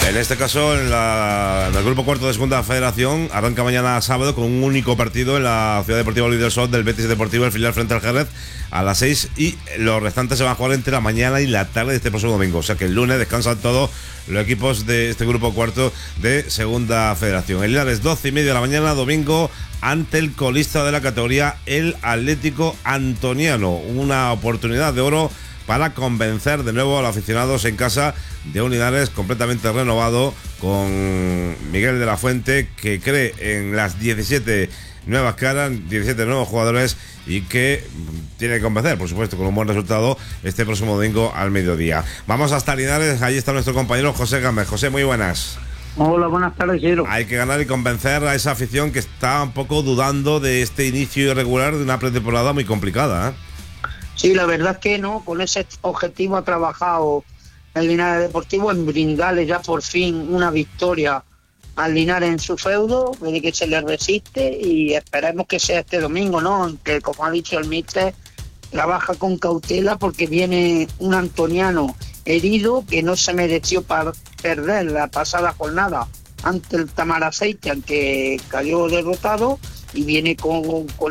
En este caso, en el grupo cuarto de Segunda Federación, arranca mañana sábado con un único partido en la Ciudad Deportiva Luis del Sol del Betis Deportivo, el filial frente al Jerez, a las 6, y los restantes se van a jugar entre la mañana y la tarde de este próximo domingo. O sea que el lunes descansan todos los equipos de este grupo cuarto de Segunda Federación. El Linares, 12:30 de la mañana, domingo, ante el colista de la categoría, el Atlético Antoniano. Una oportunidad de oro para convencer de nuevo a los aficionados en casa de un Linares completamente renovado, con Miguel de la Fuente, que cree en las 17 nuevas caras, 17 nuevos jugadores, y que tiene que convencer, por supuesto, con un buen resultado este próximo domingo al mediodía. Vamos hasta Linares, ahí está nuestro compañero José Gámez. José, muy buenas. Hola, buenas tardes, Isidro. Hay que ganar y convencer a esa afición que está un poco dudando de este inicio irregular de una pretemporada muy complicada, ¿eh? Sí, la verdad es que no, con ese objetivo ha trabajado el Linares Deportivo en brindarle ya por fin una victoria al Linares en su feudo, de que se le resiste, y esperemos que sea este domingo, ¿no? Que, como ha dicho el míster, trabaja con cautela porque viene un antoniano herido que no se mereció para perder la pasada jornada ante el Tamaraceite, aunque cayó derrotado, y viene con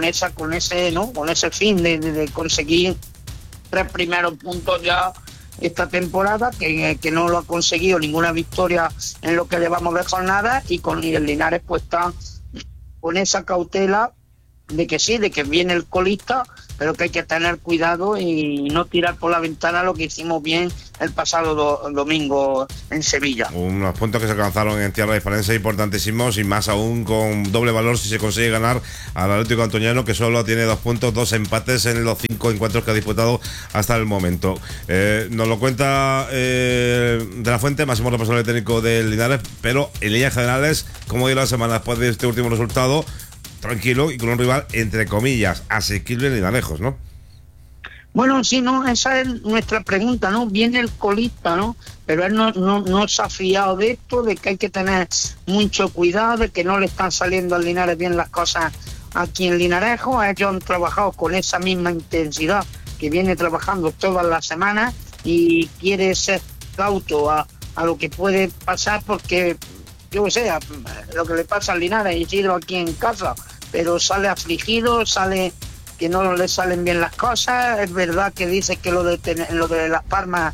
ese fin de conseguir 3 primeros puntos ya esta temporada, que no lo ha conseguido ninguna victoria en lo que llevamos de jornada, y el Linares pues está con esa cautela de que sí, de que viene el colista, pero que hay que tener cuidado y no tirar por la ventana lo que hicimos bien el pasado domingo en Sevilla. Unos puntos que se alcanzaron en tierra diferencia importantísimos, y más aún con doble valor si se consigue ganar al Atlético Antoniano, que solo tiene 2 puntos, 2 empates en los 5 encuentros que ha disputado hasta el momento. Nos lo cuenta de la Fuente, máximo responsable técnico del Linares, pero en líneas generales, como dio la semana después de este último resultado, tranquilo y con un rival, entre comillas, asequible ni tan lejos, ¿no? Bueno, sí, no, esa es nuestra pregunta, ¿no? Viene el colista, ¿no? Pero él no se ha fiado de esto, de que hay que tener mucho cuidado, de que no le están saliendo al Linares bien las cosas aquí en Linarejo. Ellos han trabajado con esa misma intensidad que viene trabajando todas las semanas, y quiere ser cauto a lo que puede pasar, porque yo que sé, lo que le pasa al Linares, Isidro, aquí en casa, pero sale afligido, sale que no le salen bien las cosas. Es verdad que dice que lo de Las Palmas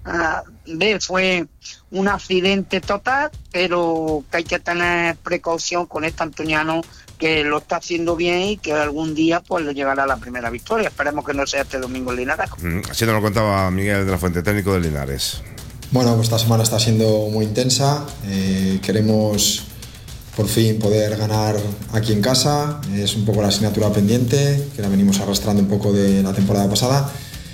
fue un accidente total, pero que hay que tener precaución con este antoniano, que lo está haciendo bien y que algún día pues le llegará la primera victoria. Esperemos que no sea este domingo en Linares. Así nos lo contaba Miguel de la Fuente, técnico de Linares. Bueno, pues esta semana está siendo muy intensa. Queremos por fin poder ganar aquí en casa. Es un poco la asignatura pendiente, que la venimos arrastrando un poco de la temporada pasada.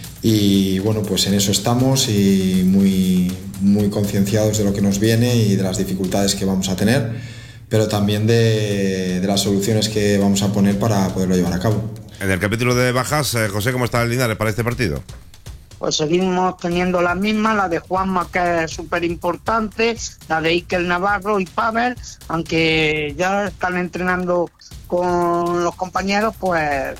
Y bueno, pues en eso estamos, y muy, muy concienciados de lo que nos viene y de las dificultades que vamos a tener, pero también de las soluciones que vamos a poner para poderlo llevar a cabo. En el capítulo de bajas, José, ¿cómo está el Linares para este partido? Pues seguimos teniendo las mismas, la de Juanma, que es súper importante, la de Iker Navarro y Pavel, aunque ya están entrenando con los compañeros, pues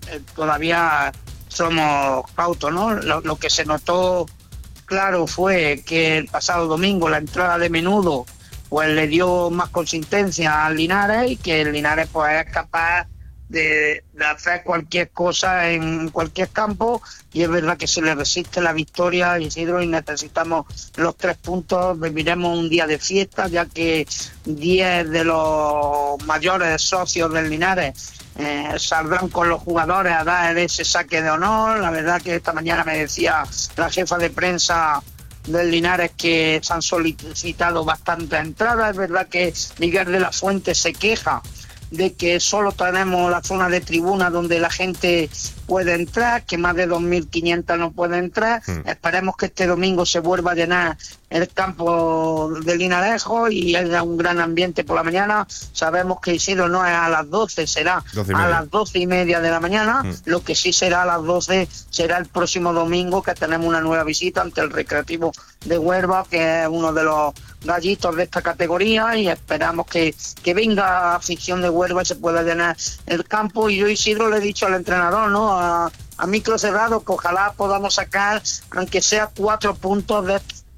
todavía somos cautos, ¿no? Lo que se notó claro fue que el pasado domingo la entrada de Menudo pues le dio más consistencia al Linares, y que el Linares pues es capaz de hacer cualquier cosa en cualquier campo, y es verdad que se le resiste la victoria, Isidro, y necesitamos los 3 puntos. Viviremos un día de fiesta, ya que 10 de los mayores socios del Linares saldrán con los jugadores a dar ese saque de honor. La verdad que esta mañana me decía la jefa de prensa del Linares que se han solicitado bastantes entradas. Es verdad que Miguel de la Fuente se queja de que solo tenemos la zona de tribuna donde la gente puede entrar, que más de 2.500 no puede entrar. Esperemos que este domingo se vuelva a llenar el campo de Linarejo y haya un gran ambiente por la mañana. Sabemos que Isidro no es a las 12, será a las 12:30 de la mañana. Lo que sí será a las 12 será el próximo domingo, que tenemos una nueva visita ante el Recreativo de Huelva, que es uno de los gallitos de esta categoría, y esperamos que venga afición de Huelva y se pueda llenar el campo. Y yo, Isidro, le he dicho al entrenador, ¿no?, a micro cerrado, que ojalá podamos sacar, aunque sea 4 puntos de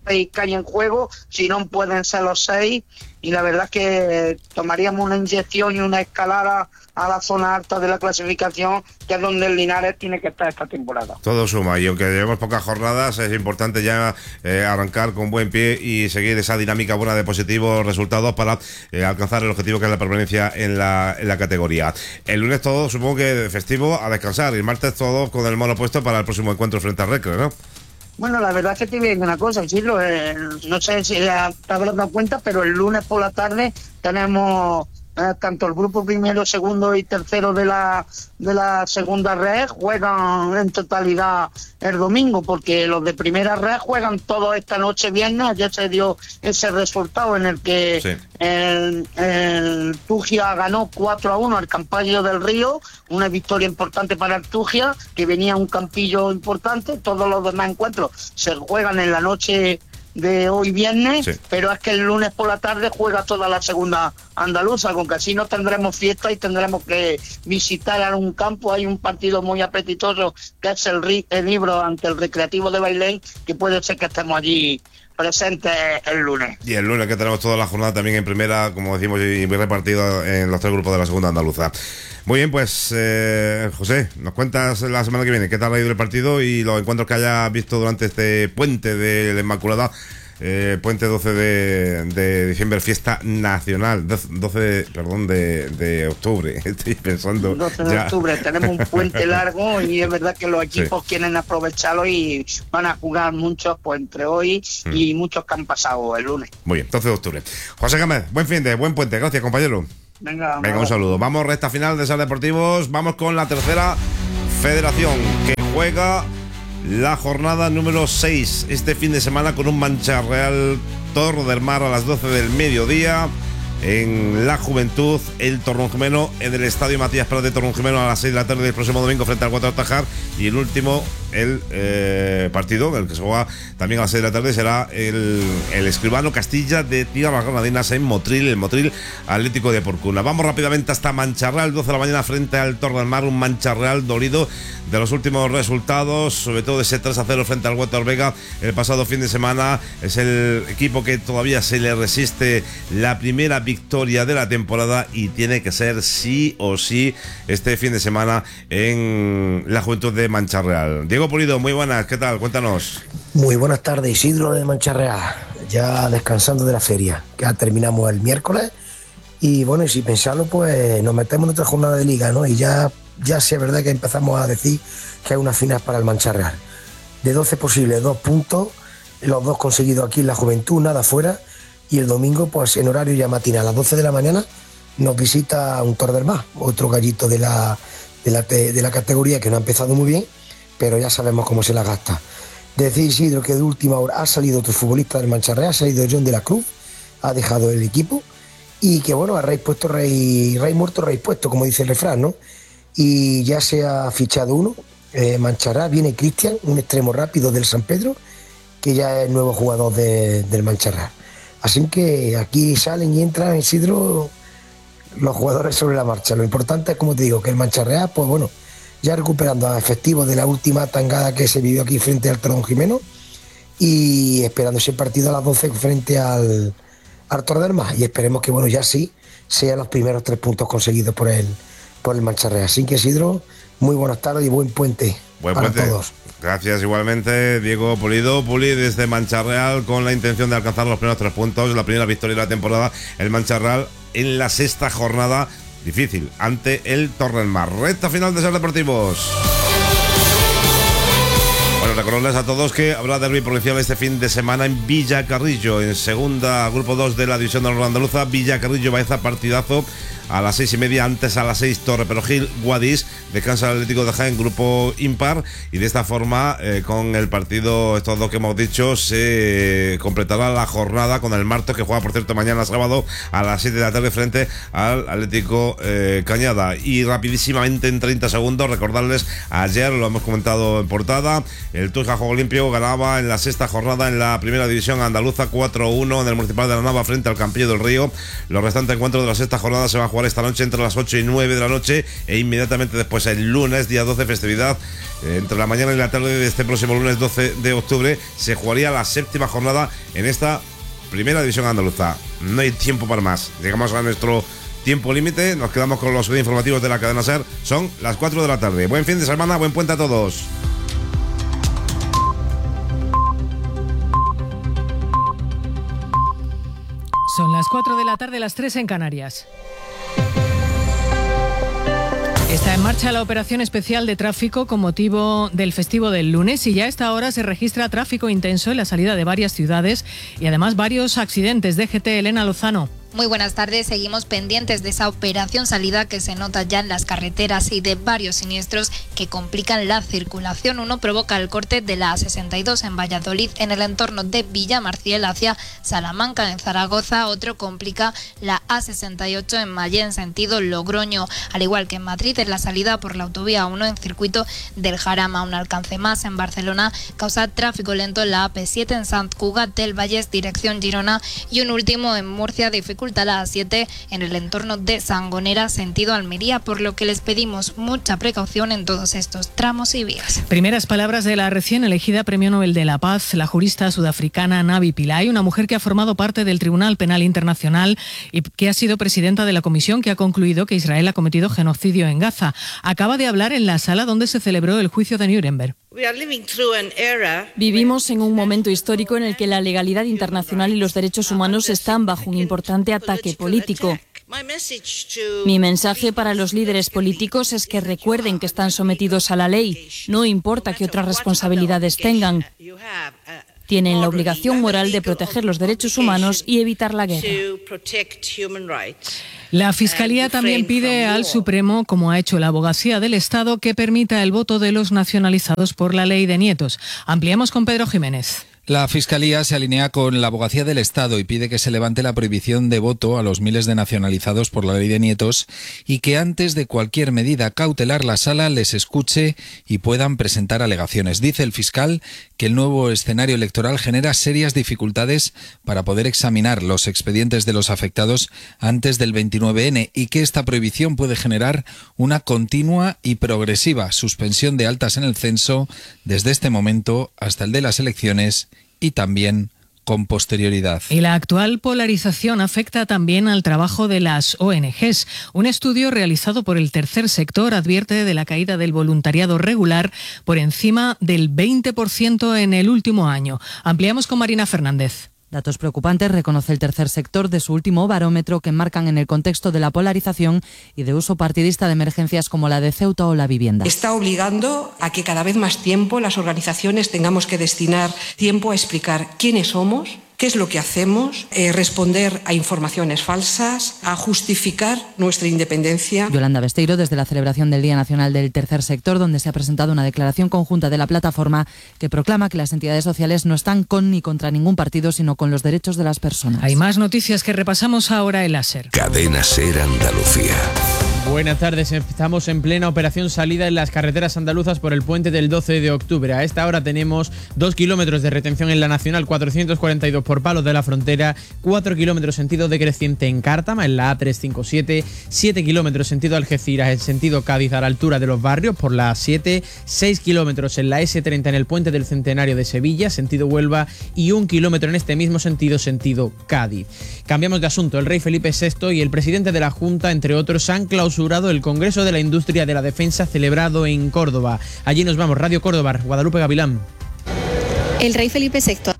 6 que hay en juego, si no pueden ser los 6, y la verdad es que tomaríamos una inyección y una escalada a la zona alta de la clasificación, que es donde el Linares tiene que estar esta temporada. Todo suma, y aunque llevemos pocas jornadas, es importante ya arrancar con buen pie y seguir esa dinámica buena de positivos resultados para alcanzar el objetivo, que es la permanencia en la categoría. El lunes todo, supongo que festivo, a descansar, y el martes todo con el mono puesto para el próximo encuentro frente al Recre, ¿no? Bueno, la verdad es que te voy a decir una cosa, Isidro, no sé si te habrás dado cuenta, pero el lunes por la tarde tenemos tanto el grupo primero, segundo y tercero de la segunda red juegan en totalidad el domingo, porque los de primera red juegan todo esta noche viernes. Ayer se dio ese resultado en el que sí, el Tugia ganó 4-1 al Campallo del Río, una victoria importante para el Tugia, que venía un campillo importante. Todos los demás encuentros se juegan en la noche de hoy viernes, sí, pero es que el lunes por la tarde juega toda la segunda andaluza, con que así no tendremos fiesta y tendremos que visitar a un campo. Hay un partido muy apetitoso que es el Libro ante el Recreativo de Bailén, que puede ser que estemos allí presentes el lunes. Y el lunes, que tenemos toda la jornada también en primera, como decimos, y bien repartido en los 3 grupos de la segunda andaluza. Muy bien, pues José, nos cuentas la semana que viene qué tal ha ido el partido y los encuentros que hayas visto durante este puente de la Inmaculada, puente 12 de diciembre, fiesta nacional, 12 de octubre, estoy pensando. 12 de octubre, tenemos un puente largo y es verdad que los equipos sí quieren aprovecharlo y van a jugar muchos, pues entre hoy y muchos que han pasado el lunes. Muy bien, 12 de octubre. José Gámez, buen puente, gracias, compañero. Venga, un saludo. Vamos, recta final de SAR Deportivos. Vamos con la tercera federación, que juega la jornada número 6 este fin de semana con un Mancha-Real Torre del Mar a las 12 del mediodía. En la Juventud, el Torronjimeno en el Estadio Matías Prat de Torronjimeno a las 6 de la tarde del próximo domingo frente al 4 de Tajar. Y el último, el partido, el que se juega también a las 6 de la tarde, será el Escribano Castilla de Tierras Granadinas en Motril, el Motril Atlético de Porcuna. Vamos rápidamente hasta Mancha-Real, 12 de la mañana frente al Torre del Mar, un Mancha-Real dolido de los últimos resultados, sobre todo ese 3-0 frente al Huerta Orvega el pasado fin de semana. Es el equipo que todavía se le resiste la primera victoria de la temporada y tiene que ser sí o sí este fin de semana en la Juventud de Mancha-Real. Diego Pulido, muy buenas, ¿qué tal? Cuéntanos. Muy buenas tardes, Isidro de Mancha-Real, ya descansando de la feria, que ya terminamos el miércoles y bueno, y si pensarlo, pues nos metemos en otra jornada de liga, ¿no? Y ya sí es verdad que empezamos a decir que hay una final para el Mancha-Real. De 12 posibles, 2 puntos, los 2 conseguidos aquí en la Juventud, nada fuera. Y el domingo, pues en horario ya matinal, a las 12 de la mañana, nos visita un Torre del Mar, otro gallito de la categoría que no ha empezado muy bien, pero ya sabemos cómo se la gasta. Decir, Isidro, que de última hora ha salido otro futbolista del Mancha-Real, ha salido John de la Cruz, ha dejado el equipo, y que bueno, a rey puesto, rey muerto, rey puesto, como dice el refrán, ¿no? Y ya se ha fichado uno, Mancha-Real, viene Cristian, un extremo rápido del San Pedro, que ya es el nuevo jugador del Mancha-Real. Así que aquí salen y entran, Isidro, los jugadores sobre la marcha. Lo importante es, como te digo, que el Mancha-Real, pues bueno, ya recuperando a efectivos de la última tangada que se vivió aquí frente al Torronjimeno y esperando ese partido a las 12 frente al Torre del Mar. Y esperemos que, bueno, ya sí sean los primeros 3 puntos conseguidos por el Mancha-Real. Así que, Isidro, muy buenas tardes y buen puente para todos. Gracias igualmente, Diego Pulido. Puli desde Mancha-Real con la intención de alcanzar los primeros 3 puntos, la primera victoria de la temporada, el Mancha-Real en la 6ª jornada difícil ante el Torre del Mar. Recta final de SAR Deportivos. Bueno, recordarles a todos que habrá derbi provincial este fin de semana en Villacarrillo, en segunda, grupo 2 de la división de honor andaluza. Villacarrillo, Baeza, partidazo a las 6:30, antes a las 6 Torre Perogil, Guadix, descansa el Atlético de Jaén, grupo impar, y de esta forma, con el partido, estos 2 que hemos dicho, se completará la jornada con el Martos, que juega por cierto mañana sábado a las 7 de la tarde frente al Atlético Cañada. Y rapidísimamente, en 30 segundos, recordarles, ayer lo hemos comentado en portada, El Tuja Juego Limpio ganaba en la sexta jornada en la primera división andaluza 4-1 en el Municipal de la Nava frente al Campillo del Río. Los restantes encuentros de la sexta jornada se van a jugar esta noche entre las 8 y 9 de la noche e inmediatamente después el lunes, día 12, festividad. Entre la mañana y la tarde de este próximo lunes 12 de octubre se jugaría la séptima jornada en esta primera división andaluza. No hay tiempo para más. Llegamos a nuestro tiempo límite, nos quedamos con los informativos de la cadena SER. Son las 4 de la tarde. Buen fin de semana, buen puente a todos. Son las 4 de la tarde, las 3 en Canarias. Está en marcha la operación especial de tráfico con motivo del festivo del lunes y ya a esta hora se registra tráfico intenso en la salida de varias ciudades y además varios accidentes. DGT, Elena Lozano. Muy buenas tardes, seguimos pendientes de esa operación salida que se nota ya en las carreteras y de varios siniestros que complican la circulación. Uno provoca el corte de la A62 en Valladolid en el entorno de Villamarciel hacia Salamanca en Zaragoza. Otro complica la A68 en Mayén sentido Logroño, al igual que en Madrid en la salida por la autovía 1 en circuito del Jarama. Un alcance más en Barcelona causa tráfico lento en la AP7 en Sant Cugat del Vallès dirección Girona y un último en Murcia dificulta la A7 en el entorno de Sangonera sentido Almería, por lo que les pedimos mucha precaución en todos estos tramos y vías. Primeras palabras de la recién elegida Premio Nobel de la Paz, la jurista sudafricana Navi Pillay, una mujer que ha formado parte del Tribunal Penal Internacional y que ha sido presidenta de la comisión que ha concluido que Israel ha cometido genocidio en Gaza. Acaba de hablar en la sala donde se celebró el juicio de Nuremberg. Vivimos en un momento histórico en el que la legalidad internacional y los derechos humanos están bajo un importante ataque político. Mi mensaje para los líderes políticos es que recuerden que están sometidos a la ley, no importa qué otras responsabilidades tengan. Tienen la obligación moral de proteger los derechos humanos y evitar la guerra. La Fiscalía también pide al Supremo, como ha hecho la Abogacía del Estado, que permita el voto de los nacionalizados por la ley de nietos. Ampliamos con Pedro Jiménez. La Fiscalía se alinea con la Abogacía del Estado y pide que se levante la prohibición de voto a los miles de nacionalizados por la ley de nietos y que antes de cualquier medida cautelar la Sala les escuche y puedan presentar alegaciones. Dice el fiscal que el nuevo escenario electoral genera serias dificultades para poder examinar los expedientes de los afectados antes del 29N y que esta prohibición puede generar una continua y progresiva suspensión de altas en el censo desde este momento hasta el de las elecciones y también con posterioridad. Y la actual polarización afecta también al trabajo de las ONGs. Un estudio realizado por el tercer sector advierte de la caída del voluntariado regular por encima del 20% en el último año. Ampliamos con Marina Fernández. Datos preocupantes reconoce el tercer sector de su último barómetro que enmarcan en el contexto de la polarización y de uso partidista de emergencias como la de Ceuta o la vivienda. Está obligando a que cada vez más tiempo las organizaciones tengamos que destinar tiempo a explicar quiénes somos, qué es lo que hacemos, responder a informaciones falsas, a justificar nuestra independencia. Yolanda Besteiro, desde la celebración del Día Nacional del Tercer Sector, donde se ha presentado una declaración conjunta de la plataforma que proclama que las entidades sociales no están con ni contra ningún partido, sino con los derechos de las personas. Hay más noticias que repasamos ahora en la SER. Cadena SER Andalucía. Buenas tardes, estamos en plena operación salida en las carreteras andaluzas por el puente del 12 de octubre. A esta hora tenemos 2 kilómetros de retención en la Nacional 442 por Palos de la Frontera, 4 kilómetros sentido decreciente en Cártama, en la A357, 7 kilómetros sentido Algeciras, en sentido Cádiz a la altura de los barrios por la A7, 6 kilómetros en la S30 en el puente del Centenario de Sevilla, sentido Huelva, y 1 kilómetro en este mismo sentido, sentido Cádiz. Cambiamos de asunto. El rey Felipe VI y el presidente de la Junta, entre otros, han clausurado el Congreso de la Industria de la Defensa celebrado en Córdoba. Allí nos vamos, Radio Córdoba, Guadalupe Gavilán. El rey Felipe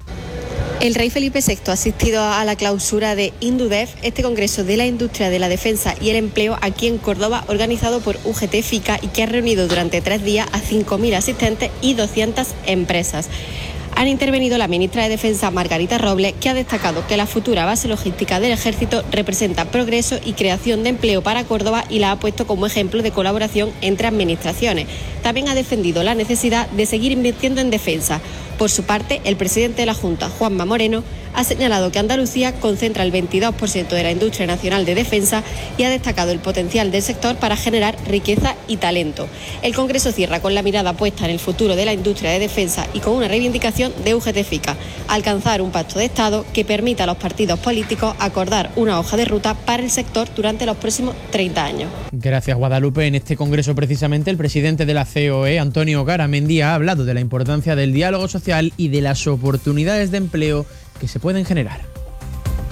VI ha asistido a la clausura de Indudef, este Congreso de la Industria de la Defensa y el Empleo aquí en Córdoba, organizado por UGT FICA y que ha reunido durante 3 días a 5.000 asistentes y 200 empresas. Han intervenido la ministra de Defensa, Margarita Robles, que ha destacado que la futura base logística del Ejército representa progreso y creación de empleo para Córdoba y la ha puesto como ejemplo de colaboración entre administraciones. También ha defendido la necesidad de seguir invirtiendo en defensa. Por su parte, el presidente de la Junta, Juanma Moreno, Ha señalado que Andalucía concentra el 22% de la industria nacional de defensa y ha destacado el potencial del sector para generar riqueza y talento. El Congreso cierra con la mirada puesta en el futuro de la industria de defensa y con una reivindicación de UGT-FICA: alcanzar un pacto de Estado que permita a los partidos políticos acordar una hoja de ruta para el sector durante los próximos 30 años. Gracias, Guadalupe. En este congreso, precisamente, el presidente de la COE, Antonio Garamendi, ha hablado de la importancia del diálogo social y de las oportunidades de empleo que se pueden generar.